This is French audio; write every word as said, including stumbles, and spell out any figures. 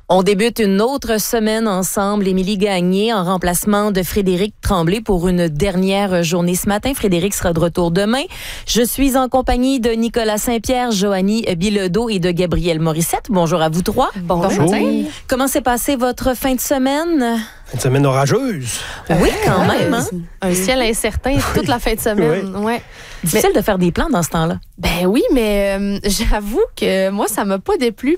On débute une autre semaine ensemble. Émilie Gagné en remplacement de Frédéric Tremblay pour une dernière journée ce matin. Frédéric sera de retour demain. Je suis en compagnie de Nicolas Saint-Pierre, Joanie Bilodeau et de Gabrielle Morissette. Bonjour à vous trois. Bonjour. Bonjour. Comment s'est passée votre fin de semaine? Une semaine orageuse. Oui, quand ouais, même. Hein? Un ciel incertain toute la fin de semaine. Oui. Ouais. Difficile mais, de faire des plans dans ce temps-là. Ben oui, mais euh, j'avoue que moi, ça m'a pas déplu